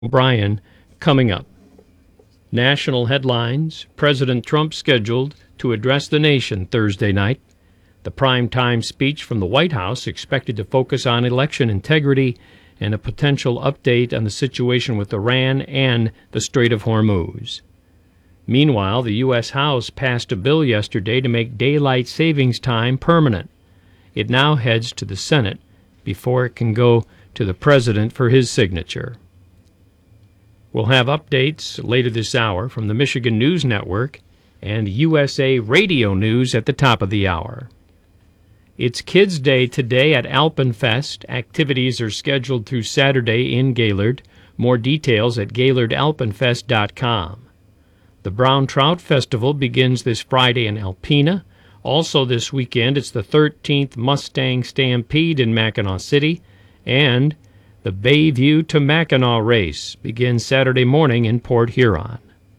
O'Brien coming up. National headlines: President Trump scheduled to address the nation Thursday night. The primetime speech from the White House expected to focus on election integrity and a potential update on the situation with Iran and the Strait of Hormuz. Meanwhile, the U.S. House passed a bill yesterday to make daylight savings time permanent. It now heads to the Senate before it can go to the President for his signature. We'll have updates later this hour from the Michigan News Network and USA Radio News at the top of the hour. It's Kids Day today at Alpenfest. Activities are scheduled through Saturday in Gaylord. More details at GaylordAlpenfest.com. The Brown Trout Festival begins this Friday in Alpena. Also this weekend, it's the 13th Mustang Stampede in Mackinaw City, and the Bayview to Mackinac race begins Saturday morning in Port Huron.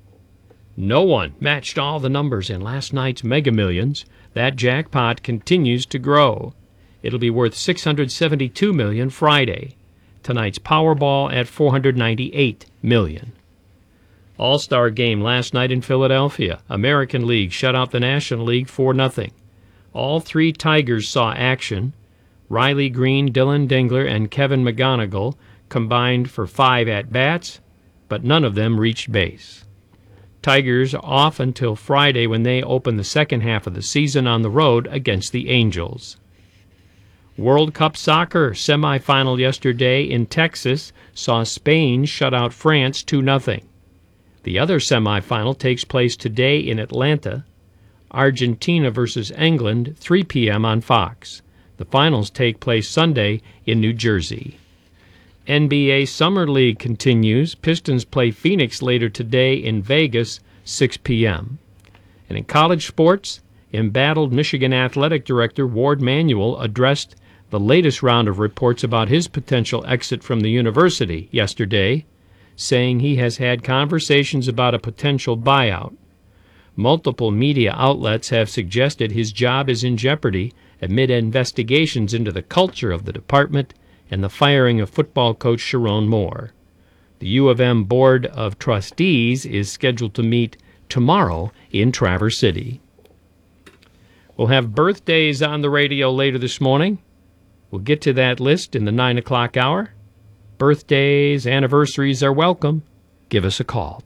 No one matched all the numbers in last night's Mega Millions. That jackpot continues to grow. It'll be worth $672 million Friday. Tonight's Powerball at $498 million. All-Star game last night in Philadelphia. American League shut out the National League 4-0. All three Tigers saw action. Riley Green, Dylan Dingler, and Kevin McGonigal combined for 5 at-bats, but none of them reached base. Tigers off until Friday when they open the second half of the season on the road against the Angels. World Cup Soccer semifinal yesterday in Texas saw Spain shut out France 2-0. The other semifinal takes place today in Atlanta. Argentina versus England, 3 p.m. on Fox. The finals take place Sunday in New Jersey. NBA Summer League continues. Pistons play Phoenix later today in Vegas, 6 p.m. And in college sports, embattled Michigan Athletic Director Ward Manuel addressed the latest round of reports about his potential exit from the university yesterday, saying he has had conversations about a potential buyout. Multiple media outlets have suggested his job is in jeopardy amid investigations into the culture of the department and the firing of football coach Sharon Moore. The U of M Board of Trustees is scheduled to meet tomorrow in Traverse City. We'll have birthdays on the radio later this morning. We'll get to that list in the 9 o'clock hour. Birthdays, anniversaries are welcome. Give us a call,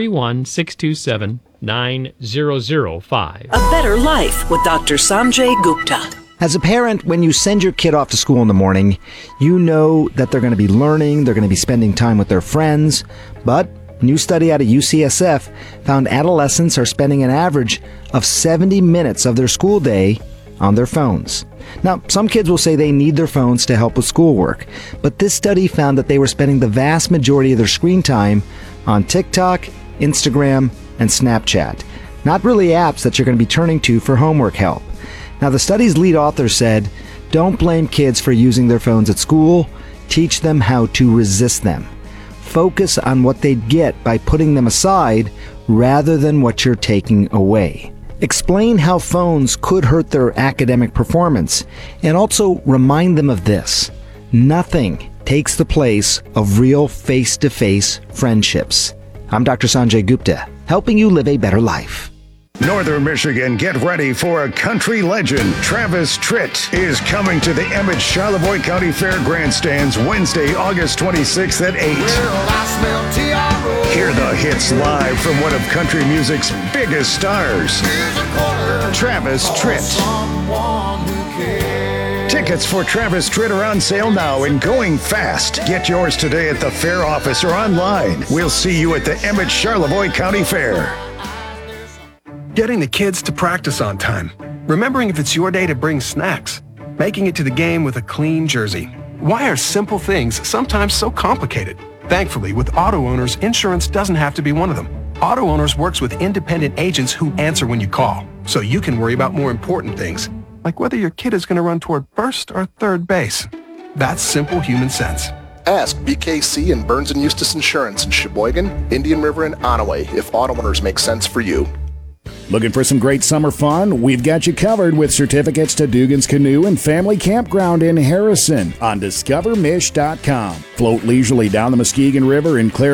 231-627-9005. A Better Life with Dr. Sanjay Gupta. As a parent, when you send your kid off to school in the morning, you know that they're going to be learning, they're going to be spending time with their friends. But a new study out of UCSF found adolescents are spending an average of 70 minutes of their school day on their phones. Now, some kids will say they need their phones to help with schoolwork, but this study found that they were spending the vast majority of their screen time on TikTok, Instagram, and Snapchat. Not really apps that you're going to be turning to for homework help. Now, the study's lead author said, don't blame kids for using their phones at school. Teach them how to resist them. Focus on what they'd get by putting them aside rather than what you're taking away. Explain how phones could hurt their academic performance, and also remind them of this: nothing takes the place of real face-to-face friendships. I'm Dr. Sanjay Gupta, helping you live a better life. Northern Michigan, get ready for a country legend. Travis Tritt is coming to the Emmett Charlevoix County Fair grandstands Wednesday, August 26th at 8. Hear the hits live from one of country music's biggest stars, Travis Tritt. Tickets for Travis Tritt are on sale now and going fast. Get yours today at the fair office or online. We'll see you at the Emmett Charlevoix County Fair. Getting the kids to practice on time. Remembering if it's your day to bring snacks. Making it to the game with a clean jersey. Why are simple things sometimes so complicated? Thankfully, with Auto Owners, insurance doesn't have to be one of them. Auto Owners works with independent agents who answer when you call, so you can worry about more important things, like whether your kid is going to run toward first or third base. That's simple human sense. Ask BKC and Burns & Eustace Insurance in Sheboygan, Indian River, and Onaway if Auto Owners make sense for you. Looking for some great summer fun? We've got you covered with certificates to Dugan's Canoe and Family Campground in Harrison on DiscoverMish.com. Float leisurely down the Muskegon River in clear